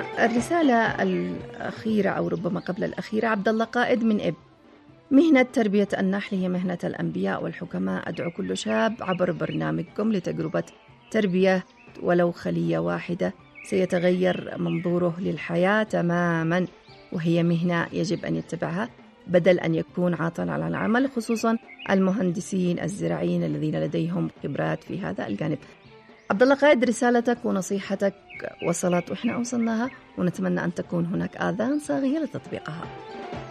الرسالة الأخيرة أو ربما قبل الأخيرة، عبد الله قائد من إب: مهنة تربية النحل هي مهنة الأنبياء والحكماء. أدعو كل شاب عبر برنامجكم لتجربة تربية ولو خلية واحدة، سيتغير منظوره للحياة تماما، وهي مهنة يجب أن يتبعها بدل أن يكون عاطل على العمل، خصوصا المهندسين الزراعيين الذين لديهم خبرات في هذا الجانب. عبد الله قائد، رسالتك ونصيحتك وصلت وإحنا أوصلناها، ونتمنى أن تكون هناك آذان صاغية لتطبيقها.